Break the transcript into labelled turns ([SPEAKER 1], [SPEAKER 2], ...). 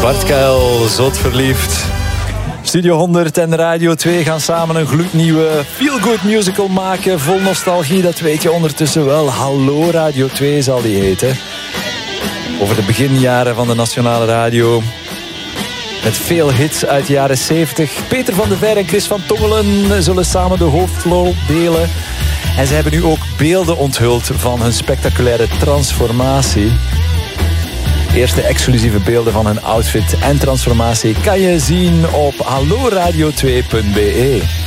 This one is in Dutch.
[SPEAKER 1] Bart Kuil, zot verliefd. Studio 100 en Radio 2 gaan samen een gloednieuwe feel-good musical maken. Vol nostalgie, dat weet je ondertussen wel. Hallo Radio 2 zal die heten. Over de beginjaren van de nationale radio. Met veel hits uit de jaren 70. Peter van de Veer en Chris van Tongelen zullen samen de hoofdrol delen. En ze hebben nu ook beelden onthuld van hun spectaculaire transformatie. Eerste exclusieve beelden van hun outfit en transformatie kan je zien op halloradio2.be.